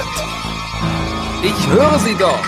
verrückt? Ich höre sie doch!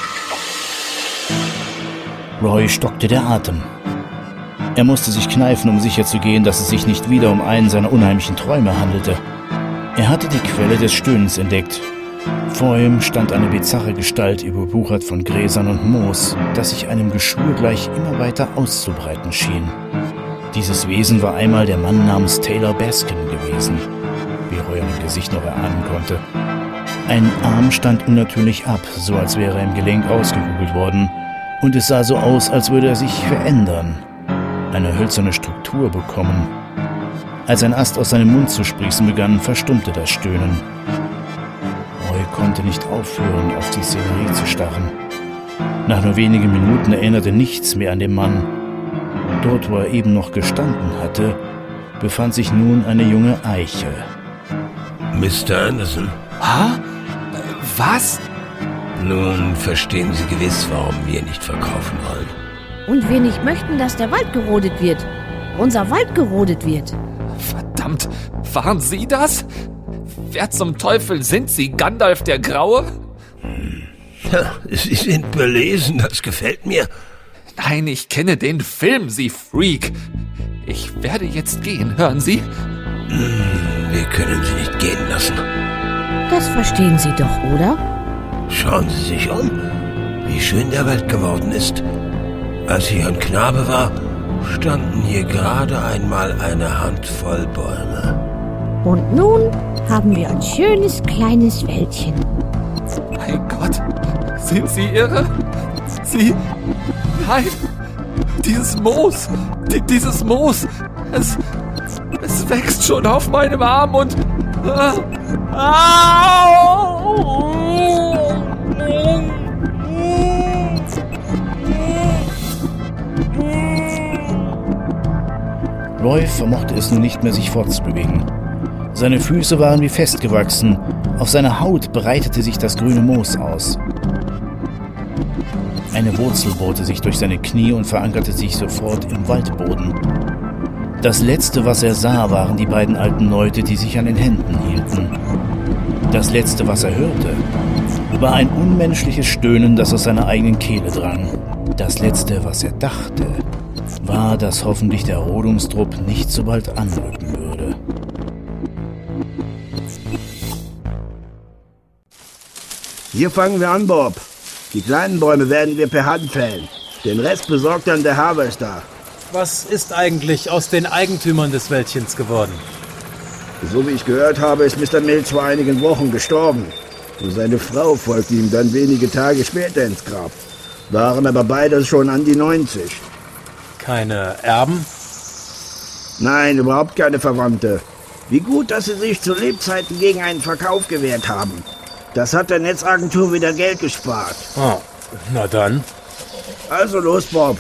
Roy stockte der Atem. Er musste sich kneifen, um sicherzugehen, dass es sich nicht wieder um einen seiner unheimlichen Träume handelte. Er hatte die Quelle des Stöhnens entdeckt. Vor ihm stand eine bizarre Gestalt, überwuchert von Gräsern und Moos, das sich einem Geschwür gleich immer weiter auszubreiten schien. Dieses Wesen war einmal der Mann namens Taylor Baskin gewesen, wie Roy an dem Gesicht noch erahnen konnte. Ein Arm stand unnatürlich ab, so als wäre er im Gelenk ausgekugelt worden, und es sah so aus, als würde er sich verändern, eine hölzerne Struktur bekommen. Als ein Ast aus seinem Mund zu sprießen begann, verstummte das Stöhnen. Roy konnte nicht aufhören, auf die Szenerie zu starren. Nach nur wenigen Minuten erinnerte nichts mehr an den Mann. Dort, wo er eben noch gestanden hatte, befand sich nun eine junge Eiche. Mr. Anderson? Ha? Was? Nun verstehen Sie gewiss, warum wir nicht verkaufen wollen. Und wir nicht möchten, dass der Wald gerodet wird. Unser Wald gerodet wird. Verdammt, waren Sie das? Wer zum Teufel sind Sie, Gandalf der Graue? Sie sind belesen, das gefällt mir. Nein, ich kenne den Film, Sie Freak. Ich werde jetzt gehen, hören Sie? Wir können Sie nicht gehen lassen. Das verstehen Sie doch, oder? Schauen Sie sich um, wie schön der Wald geworden ist. Als ich ein Knabe war, standen hier gerade einmal eine Handvoll Bäume. Und nun haben wir ein schönes kleines Wäldchen. Mein Gott, sind Sie irre? Sie... Nein, dieses Moos, dieses Moos, es wächst schon auf meinem Arm und... Roy vermochte es nun nicht mehr, sich fortzubewegen. Seine Füße waren wie festgewachsen, auf seiner Haut breitete sich das grüne Moos aus. Eine Wurzel bohrte sich durch seine Knie und verankerte sich sofort im Waldboden. Das Letzte, was er sah, waren die beiden alten Leute, die sich an den Händen hielten. Das Letzte, was er hörte, war ein unmenschliches Stöhnen, das aus seiner eigenen Kehle drang. Das Letzte, was er dachte, war, dass hoffentlich der Rodungstrupp nicht so bald anrücken würde. Hier fangen wir an, Bob. Die kleinen Bäume werden wir per Hand fällen. Den Rest besorgt dann der Harvester. Was ist eigentlich aus den Eigentümern des Wäldchens geworden? So wie ich gehört habe, ist Mr. Mills vor einigen Wochen gestorben. Und seine Frau folgte ihm dann wenige Tage später ins Grab. Waren aber beide schon an die 90. Keine Erben? Nein, überhaupt keine Verwandte. Wie gut, dass sie sich zu Lebzeiten gegen einen Verkauf gewehrt haben. Das hat der Netzagentur wieder Geld gespart. Oh, na dann. Also los, Bob.